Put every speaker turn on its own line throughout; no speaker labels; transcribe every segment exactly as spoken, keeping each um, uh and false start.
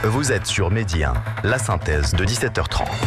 Vous êtes sur Midi un, la synthèse de dix-sept heures trente.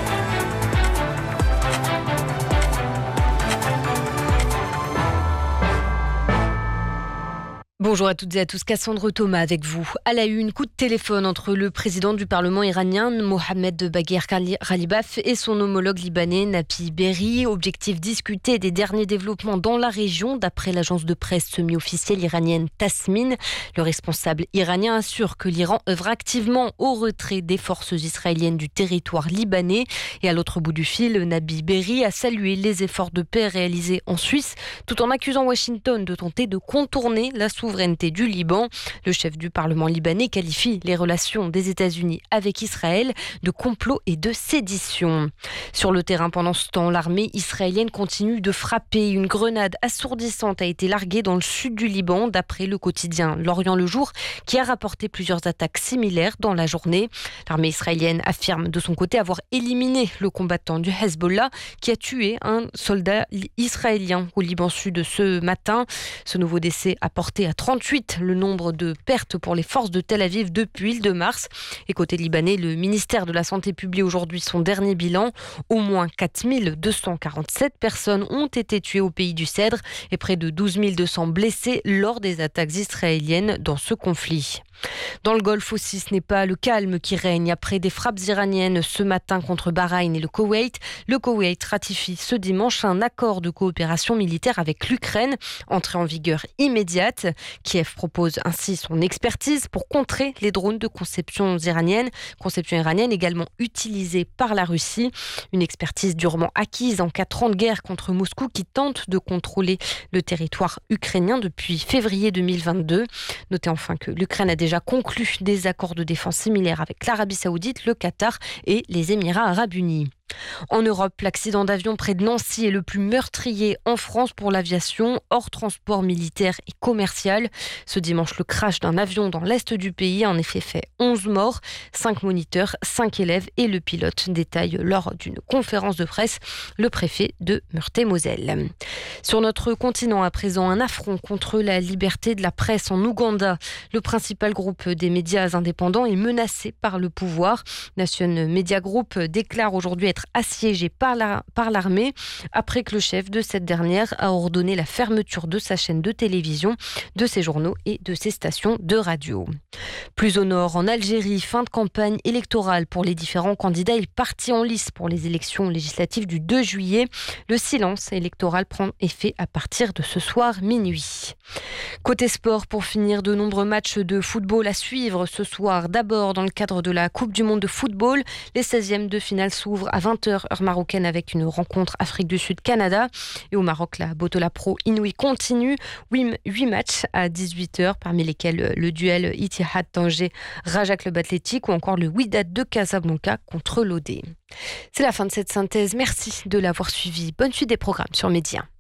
Bonjour à toutes et à tous, Cassandre Thomas avec vous. À la une, coup de téléphone entre le président du Parlement iranien, Mohamed Bagher Ghalibaf, et son homologue libanais, Nafi Berri. Objectif discuter des derniers développements dans la région, d'après l'agence de presse semi-officielle iranienne Tasmin. Le responsable iranien assure que l'Iran œuvre activement au retrait des forces israéliennes du territoire libanais. Et à l'autre bout du fil, Nafi Berri a salué les efforts de paix réalisés en Suisse, tout en accusant Washington de tenter de contourner la souveraineté du Liban. Le chef du Parlement libanais qualifie les relations des États-Unis avec Israël de complot et de sédition. Sur le terrain, pendant ce temps, l'armée israélienne continue de frapper. Une grenade assourdissante a été larguée dans le sud du Liban, d'après le quotidien L'Orient le Jour, qui a rapporté plusieurs attaques similaires dans la journée. L'armée israélienne affirme de son côté avoir éliminé le combattant du Hezbollah qui a tué un soldat israélien au Liban Sud ce matin. Ce nouveau décès a porté à trente-huit le nombre de pertes pour les forces de Tel Aviv depuis le deux mars. Et côté libanais, le ministère de la Santé publie aujourd'hui son dernier bilan. Au moins quatre mille deux cent quarante-sept personnes ont été tuées au pays du Cèdre et près de douze mille deux cents blessés lors des attaques israéliennes dans ce conflit. Dans le Golfe aussi, ce n'est pas le calme qui règne. Après des frappes iraniennes ce matin contre Bahreïn et le Koweït, le Koweït ratifie ce dimanche un accord de coopération militaire avec l'Ukraine, entrée en vigueur immédiate. Kiev propose ainsi son expertise pour contrer les drones de conception iranienne, conception iranienne également utilisée par la Russie. Une expertise durement acquise en quatre ans de guerre contre Moscou qui tente de contrôler le territoire ukrainien depuis février deux mille vingt-deux. Notez enfin que l'Ukraine a déjà conclu des accords de défense similaires avec l'Arabie Saoudite, le Qatar et les Émirats Arabes Unis. En Europe, l'accident d'avion près de Nancy est le plus meurtrier en France pour l'aviation, hors transport militaire et commercial. Ce dimanche, le crash d'un avion dans l'est du pays a en effet fait onze morts, cinq moniteurs, cinq élèves et le pilote, détaille lors d'une conférence de presse le préfet de Meurthe-et-Moselle. Sur notre continent, à présent, un affront contre la liberté de la presse en Ouganda. Le principal groupe des médias indépendants est menacé par le pouvoir. Nation Media Group déclare aujourd'hui être assiégé par, la, par l'armée après que le chef de cette dernière a ordonné la fermeture de sa chaîne de télévision, de ses journaux et de ses stations de radio. Plus au nord, en Algérie, fin de campagne électorale pour les différents candidats et partis en lice pour les élections législatives du deux juillet. Le silence électoral prend effet à partir de ce soir minuit. Côté sport, pour finir, de nombreux matchs de football à suivre ce soir. D'abord, dans le cadre de la Coupe du Monde de football, les seizièmes de finale s'ouvrent à vingt heures heure marocaine avec une rencontre Afrique du Sud-Canada. Et au Maroc, la Botola Pro Inouï continue. huit matchs à dix-huit heures, parmi lesquels le duel Ittihad Tanger Raja Club Athlétique ou encore le Wydad de Casablanca contre l'O D. C'est la fin de cette synthèse. Merci de l'avoir suivi. Bonne suite des programmes sur Midi un.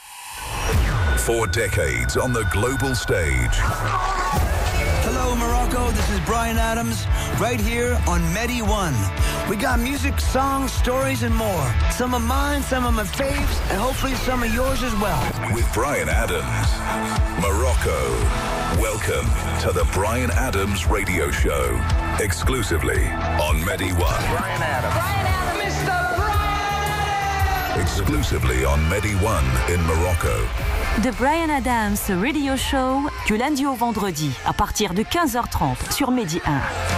Four decades on the global stage.
Hello, Morocco. This is Bryan Adams, right here on Medi one. We got music, songs, stories, and more. Some of mine, some of my faves, and hopefully some of yours as well.
With Bryan Adams, Morocco. Welcome to the Bryan Adams Radio Show, exclusively on Medi one.
Bryan Adams.
Bryan Adams, Mister Bryan!
Exclusively on Medi one in Morocco.
The Bryan Adams Radio Show, du lundi au vendredi, à partir de quinze heures trente sur Medi un.